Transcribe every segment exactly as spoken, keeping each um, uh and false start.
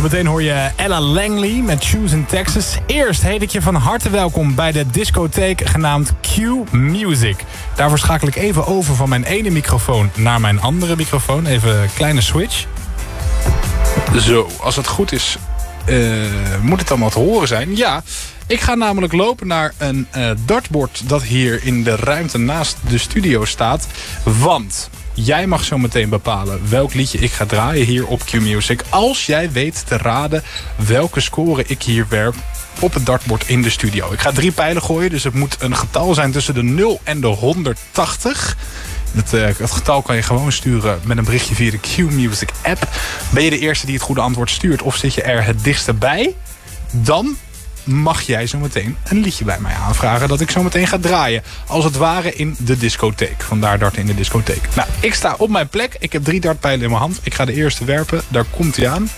Zometeen hoor je Ella Langley met Choose in Texas. Eerst heet ik je van harte welkom bij de discotheek genaamd Q Music. Daarvoor schakel ik even over van mijn ene microfoon naar mijn andere microfoon. Even een kleine switch. Zo, als het goed is, uh, moet het allemaal te horen zijn. Ja, ik ga namelijk lopen naar een uh, dartbord dat hier in de ruimte naast de studio staat. Want jij mag zo meteen bepalen welk liedje ik ga draaien hier op Q Music. Als jij weet te raden welke score ik hier werp op het dartbord in de studio. Ik ga drie pijlen gooien, dus het moet een getal zijn tussen de nul en de honderdtachtig. Het, uh, het getal kan je gewoon sturen met een berichtje via de Q Music app. Ben je de eerste die het goede antwoord stuurt of zit je er het dichtste bij? Dan mag jij zometeen een liedje bij mij aanvragen dat ik zometeen ga draaien. Als het ware in de discotheek. Vandaar darten in de discotheek. Nou, ik sta op mijn plek. Ik heb drie dartpijlen in mijn hand. Ik ga de eerste werpen. Daar komt hij aan.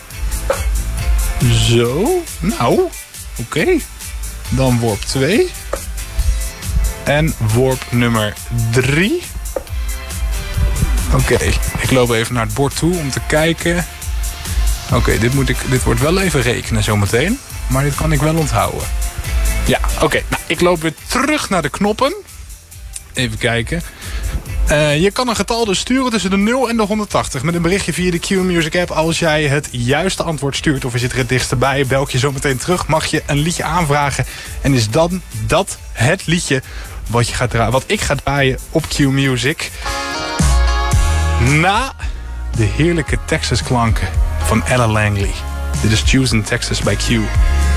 Zo. Nou, oké. Okay. Dan worp twee. En worp nummer drie. Oké, okay. Ik loop even naar het bord toe om te kijken. Oké, okay, dit moet ik, dit wordt wel even rekenen zometeen. Maar dit kan ik wel onthouden. Ja, oké. Okay. Nou, ik loop weer terug naar de knoppen. Even kijken. Uh, je kan een getal dus sturen tussen de nul en de honderdtachtig. Met een berichtje via de Q Music app. Als jij het juiste antwoord stuurt of je zit er het dichtst bij, bel ik je zo meteen terug. Mag je een liedje aanvragen. En is dan dat het liedje wat, je gaat draaien, wat ik ga draaien op Q Music. Na de heerlijke Texas klanken van Ella Langley. Dit is Choose in Texas bij Q.